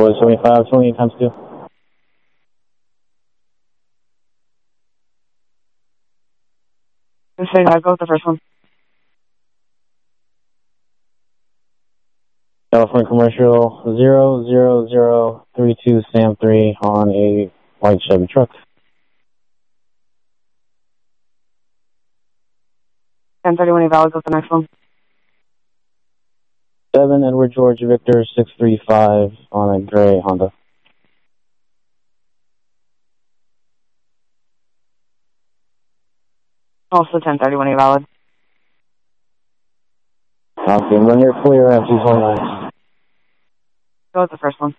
boys, 75, 28 times 2. I'll go with the first one. California Commercial 00032 Sam 3 on a white Chevy truck. 1031 eval, go with the next one. 7 Edward George Victor 635 on a gray Honda. Also 1031 valid. Okay, run your clear at 229. Go with the first one.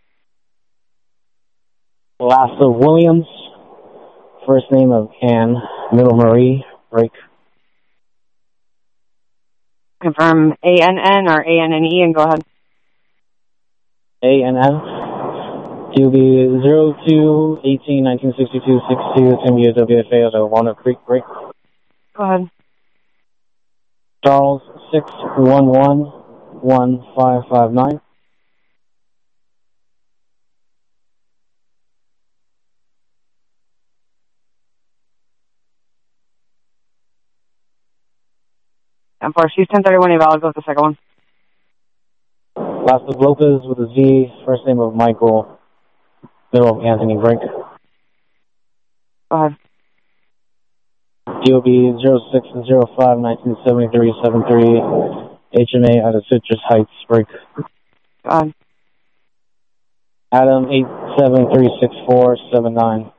Last of Williams, first name of Ann, middle Marie, break. Confirm ANN or ANNE and go ahead. ANN. To be 02-18-1962-62. It's going to be a WFA at a Walnut Creek break. Go ahead. Charles 611-1559. And for she's 1031 valid, go with the second one. Last of Lopez with a Z, first name of Michael, middle of Anthony Brink. Go ahead. DOB 06-05-1973-73, HMA out of Citrus Heights, break. Go ahead. Adam 8736479.